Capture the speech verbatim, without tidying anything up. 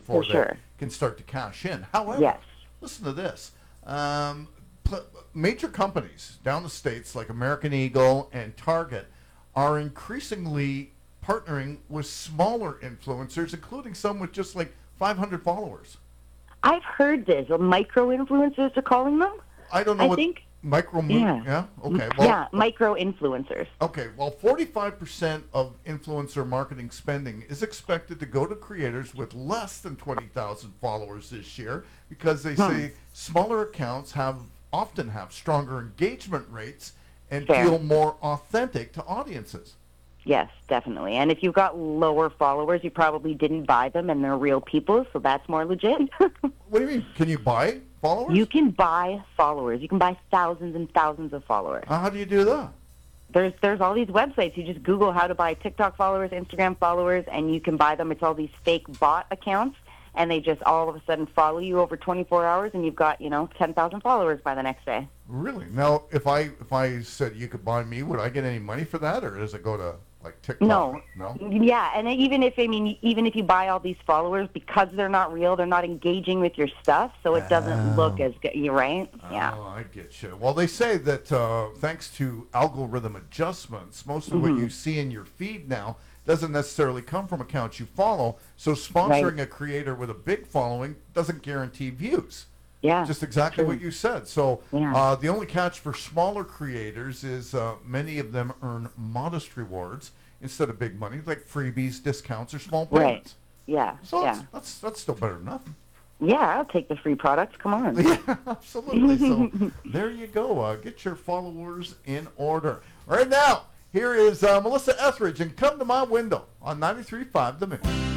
before For they sure. can start to cash in. However, Yes. listen to this. Um, pl- major companies down the States like American Eagle and Target are increasingly partnering with smaller influencers, including some with just like five hundred followers. I've heard this. Or micro influencers are calling them. I don't know I what think. micro mo- Yeah. yeah okay well Yeah, micro influencers. okay well forty-five percent of influencer marketing spending is expected to go to creators with less than twenty thousand followers this year because they Hmm. say smaller accounts have often have stronger engagement rates and Fair. feel more authentic to audiences. Yes, definitely. And if you've got lower followers, you probably didn't buy them and they're real people, so that's more legit. What do you mean? Can you buy followers? You can buy followers. You can buy thousands and thousands of followers. Uh, how do you do that? There's there's all these websites. You just Google how to buy TikTok followers, Instagram followers, and you can buy them. It's all these fake bot accounts, and they just all of a sudden follow you over twenty-four hours, and you've got, you know, ten thousand followers by the next day. Really? Now, if I if I said you could buy me, would I get any money for that, or does it go to like TikTok? No. No. Yeah, and even if I mean, even if you buy all these followers, because they're not real, they're not engaging with your stuff, so it doesn't look as good. You're right. Yeah. Oh, I get you. Well, they say that uh, thanks to algorithm adjustments, most of Mm-hmm. what you see in your feed now doesn't necessarily come from accounts you follow. So sponsoring Right. a creator with a big following doesn't guarantee views. Yeah. Just exactly true. what you said. So Yeah. uh, the only catch for smaller creators is uh, many of them earn modest rewards instead of big money, like freebies, discounts, or small Right. payments. Yeah. So yeah. that's, that's that's still better than nothing. Yeah, I'll take the free products. Come on. Yeah, absolutely. So there you go. Uh, get your followers in order. Right now, here is uh, Melissa Etheridge and Come to My Window on ninety-three point five The Moon.